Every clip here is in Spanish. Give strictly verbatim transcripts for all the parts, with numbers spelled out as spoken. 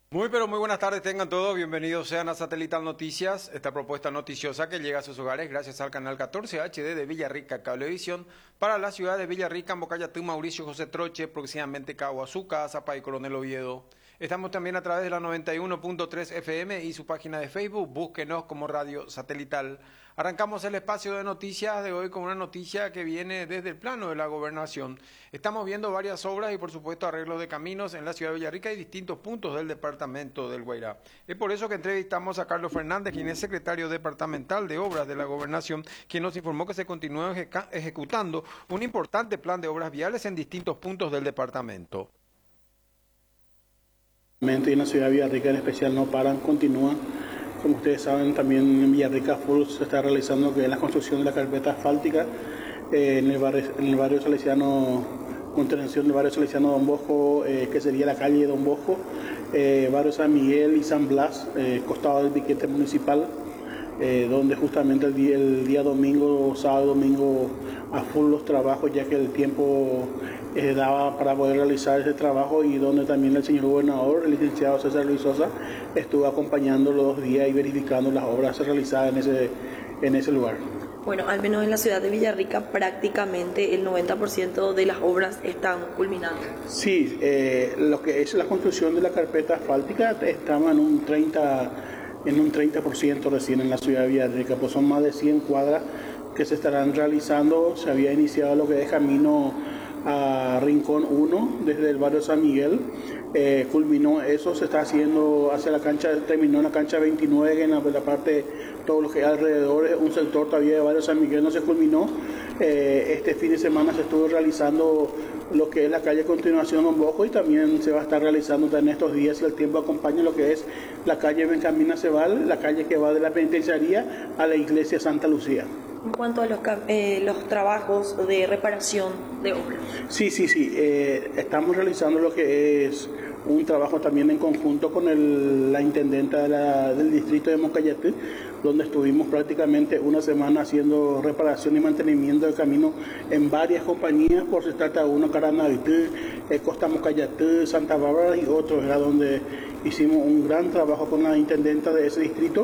Muy pero muy buenas tardes, tengan todos, bienvenidos sean a Satelital Noticias, esta propuesta noticiosa que llega a sus hogares gracias al canal catorce H D de Villarrica Cablevisión para la ciudad de Villarrica, Mocayatú, Mauricio José Troche, próximamente Caguazuca, Zapá y Coronel Oviedo. Estamos también a través de la noventa y uno punto tres F M y su página de Facebook, búsquenos como Radio Satelital. Arrancamos el espacio de noticias de hoy con una noticia que viene desde el plano de la gobernación. Estamos viendo varias obras y por supuesto arreglos de caminos en la ciudad de Villarrica y distintos puntos del departamento del Guairá. Es por eso que entrevistamos a Carlos Fernández, quien es secretario departamental de obras de la gobernación, quien nos informó que se continúa ejeca- ejecutando un importante plan de obras viales en distintos puntos del departamento. Y en la ciudad de Villarrica en especial no paran, continúan. Como ustedes saben, también en Villarrica Full se está realizando que es la construcción de la carpeta asfáltica eh, en, el barrio, en el barrio salesiano, contención del barrio salesiano Don Bosco, eh, que sería la calle Don Bosco, eh, barrio San Miguel y San Blas, eh, costado del piquete municipal, eh, donde justamente el día, el día domingo, sábado, domingo, a full los trabajos, ya que el tiempo eh, daba para poder realizar ese trabajo, y donde también el señor gobernador, el licenciado César Luis Sosa, estuvo acompañando los dos días y verificando las obras realizadas en ese, en ese lugar. Bueno, al menos en la ciudad de Villarrica prácticamente el noventa por ciento de las obras están culminando. Sí, eh, lo que es la construcción de la carpeta asfáltica estamos en un treinta en un treinta por ciento recién en la ciudad de Villarrica, pues son más de cien cuadras que se estarán realizando. Se había iniciado lo que es camino a Rincón uno desde el barrio San Miguel, eh, culminó eso, se está haciendo hacia la cancha, terminó en la cancha veintinueve, en la, la parte, todo lo que hay alrededor, un sector todavía de barrio San Miguel no se culminó. Eh, este fin de semana se estuvo realizando lo que es la calle Continuación Don Bosco, y también se va a estar realizando en estos días, si el tiempo acompaña, lo que es la calle Benjamín Aceval, la calle que va de la penitenciaría a la iglesia Santa Lucía. En cuanto a los, eh, los trabajos de reparación de obras. Sí, sí, sí. Eh, estamos realizando lo que es un trabajo también en conjunto con el, la intendenta de la, del distrito de Mocayatú, donde estuvimos prácticamente una semana haciendo reparación y mantenimiento del camino en varias compañías, por si trata de uno, Caranavitú, eh, Costa Mocayatú, Santa Bárbara y otros, era donde hicimos un gran trabajo con la intendenta de ese distrito.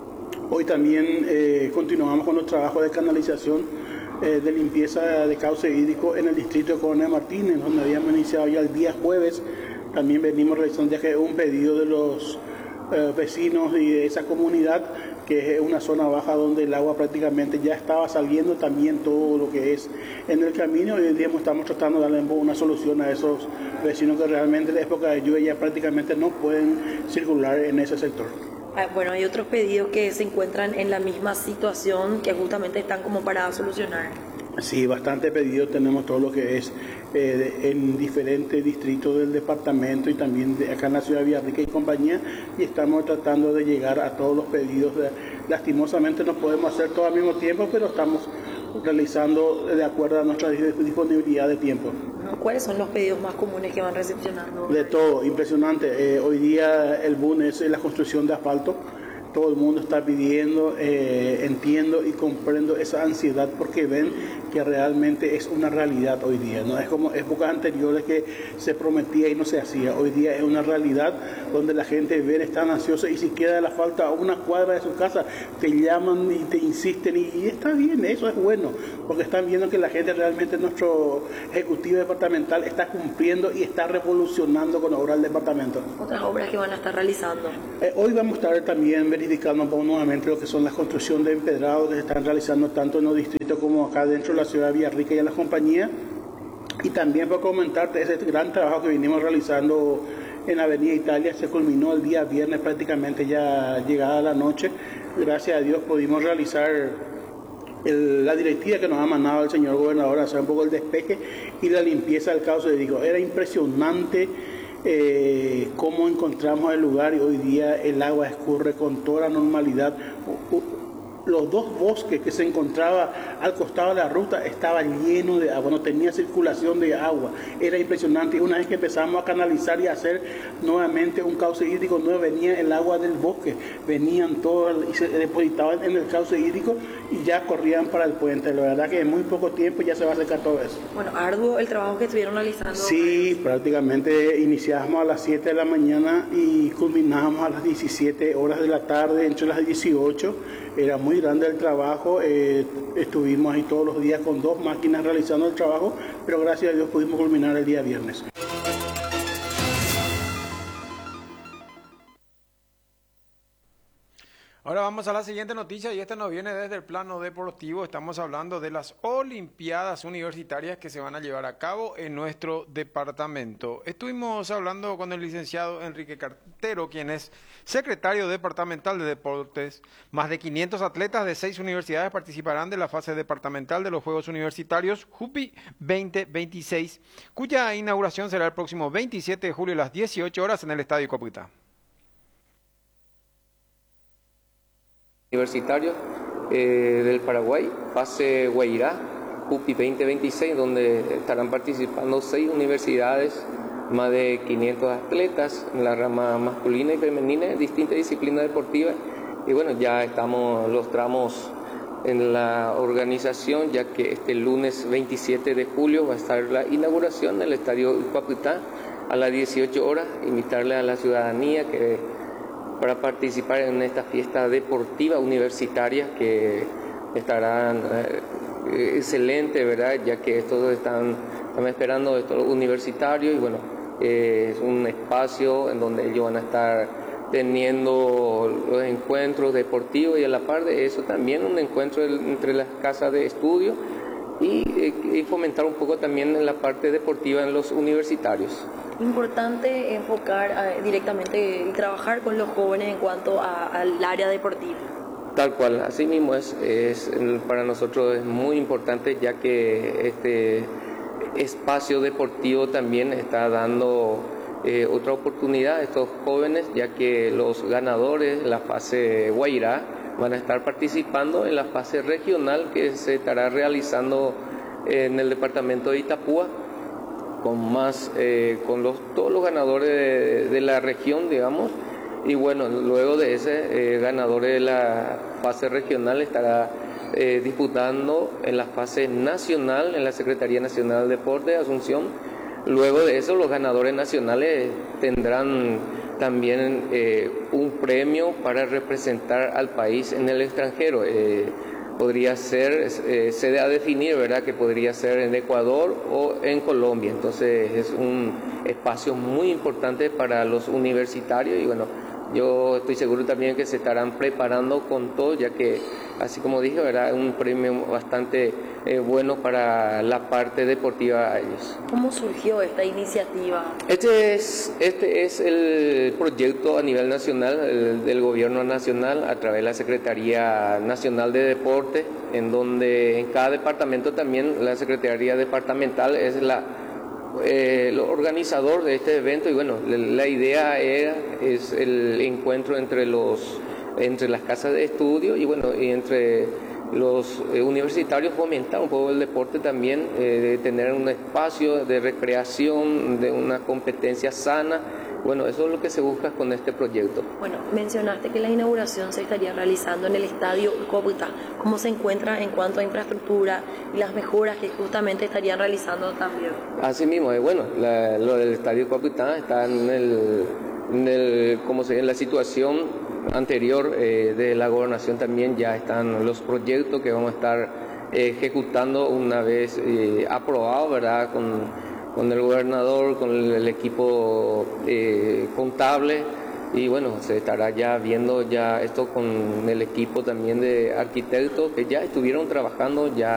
Hoy también eh, continuamos con los trabajos de canalización, eh, de limpieza de cauce hídrico en el distrito de Coronel Martínez, donde habíamos iniciado ya el día jueves. También venimos realizando ya que un pedido de los eh, vecinos y de esa comunidad, que es una zona baja donde el agua prácticamente ya estaba saliendo, también todo lo que es en el camino. Hoy en día estamos tratando de darle una solución a esos vecinos que realmente en la época de lluvia ya prácticamente no pueden circular en ese sector. Bueno, hay otros pedidos que se encuentran en la misma situación, que justamente están como para solucionar. Sí, bastante pedidos tenemos, todo lo que es eh, en diferentes distritos del departamento y también de acá en la ciudad de Villarrica y compañía, y estamos tratando de llegar a todos los pedidos. Lastimosamente no podemos hacer todo al mismo tiempo, pero estamos realizando de acuerdo a nuestra disponibilidad de tiempo. ¿Cuáles son los pedidos más comunes que van recepcionando? De todo, impresionante. Eh, hoy día el boom es la construcción de asfalto. Todo el mundo está pidiendo, eh, entiendo y comprendo esa ansiedad, porque ven que realmente es una realidad hoy día. No es como épocas anteriores que se prometía y no se hacía. Hoy día es una realidad donde la gente ve, está ansiosa, y si queda la falta a una cuadra de su casa, te llaman y te insisten, y, y está bien, eso es bueno, porque están viendo que la gente realmente, nuestro ejecutivo departamental está cumpliendo y está revolucionando con obras del departamento. Otras obras que van a estar realizando. Eh, hoy vamos a estar también verificando nuevamente lo que son las construcciones de empedrados que se están realizando tanto en los distritos como acá dentro de la ciudad de Villarrica y en la compañía. Y también para comentarte ese gran trabajo que venimos realizando en Avenida Italia, se culminó el día viernes, prácticamente ya llegada la noche. Gracias a Dios pudimos realizar el, la directiva que nos ha mandado el señor gobernador, hacer un poco el despeje y la limpieza del cauce hídrico. Era impresionante eh, cómo encontramos el lugar, y hoy día el agua escurre con toda la normalidad. los dos bosques que se encontraba al costado de la ruta estaban llenos de agua, no tenía circulación de agua, era impresionante. Y una vez que empezamos a canalizar y a hacer nuevamente un cauce hídrico, no venía el agua del bosque, venían todos y se depositaban en el cauce hídrico y ya corrían para el puente. La verdad que en muy poco tiempo ya se va a secar todo eso. Bueno, arduo el trabajo que estuvieron realizando. Sí, prácticamente iniciábamos a las siete de la mañana y culminábamos a las diecisiete horas de la tarde, entre las dieciocho. Era muy grande el trabajo, eh, estuvimos ahí todos los días con dos máquinas realizando el trabajo, pero gracias a Dios pudimos culminar el día viernes. Ahora vamos a la siguiente noticia y esta nos viene desde el plano deportivo. Estamos hablando de las Olimpiadas Universitarias que se van a llevar a cabo en nuestro departamento. Estuvimos hablando con el licenciado Enrique Cartero, quien es secretario departamental de deportes. Más de quinientos atletas de seis universidades participarán de la fase departamental de los Juegos Universitarios JUPI veinte veintiséis, cuya inauguración será el próximo veintisiete de julio a las dieciocho horas en el Estadio Copita. Universitario eh, del Paraguay, fase Guairá, JUPI veinte veintiséis, donde estarán participando seis universidades, más de quinientos atletas en la rama masculina y femenina en distintas disciplinas deportivas. Y bueno, ya estamos los tramos en la organización, ya que este lunes veintisiete de julio va a estar la inauguración del Estadio Cuapitá a las dieciocho horas. Invitarle a la ciudadanía que para participar en esta fiesta deportiva universitaria que estarán eh, excelente, ¿verdad? Ya que estos están, están esperando estos universitarios y bueno, eh, es un espacio en donde ellos van a estar teniendo los encuentros deportivos y a la par de eso también un encuentro entre las casas de estudio y, y fomentar un poco también en la parte deportiva en los universitarios. Importante enfocar uh, directamente y trabajar con los jóvenes en cuanto a, al área deportiva. Tal cual, así mismo es, es, para nosotros es muy importante, ya que este espacio deportivo también está dando eh, otra oportunidad a estos jóvenes, ya que los ganadores de la fase Guairá van a estar participando en la fase regional que se estará realizando en el departamento de Itapúa, con más eh, con los todos los ganadores de, de la región, digamos, y bueno, luego de ese eh, ganador de la fase regional estará eh, disputando en la fase nacional en la Secretaría Nacional de Deporte de Asunción. Luego de eso los ganadores nacionales tendrán también eh, un premio para representar al país en el extranjero. Eh, podría ser, eh, se da a definir, ¿verdad?, que podría ser en Ecuador o en Colombia. Entonces es un espacio muy importante para los universitarios y bueno, yo estoy seguro también que se estarán preparando con todo, ya que, así como dije, ¿verdad?, un premio bastante eh, bueno para la parte deportiva a ellos. ¿Cómo surgió esta iniciativa? Este es, este es el proyecto a nivel nacional el, del gobierno nacional a través de la Secretaría Nacional de Deporte, en donde en cada departamento también la Secretaría Departamental es la Eh, el organizador de este evento y bueno, la idea era, es el encuentro entre los entre las casas de estudio y bueno, y entre los eh, universitarios, fomentar un poco el deporte también, eh, de tener un espacio de recreación, de una competencia sana. Bueno, eso es lo que se busca con este proyecto. Bueno, mencionaste que la inauguración se estaría realizando en el Estadio Copita. ¿Cómo se encuentra en cuanto a infraestructura y las mejoras que justamente estarían realizando también? Así mismo, eh, bueno, la, lo del Estadio Copita está en el, en el, como se dice, en la situación anterior eh, de la gobernación. También ya están los proyectos que vamos a estar eh, ejecutando una vez eh, aprobado, ¿verdad?, con con el gobernador, con el, el equipo eh, contable y bueno, se estará ya viendo ya esto con el equipo también de arquitectos que ya estuvieron trabajando ya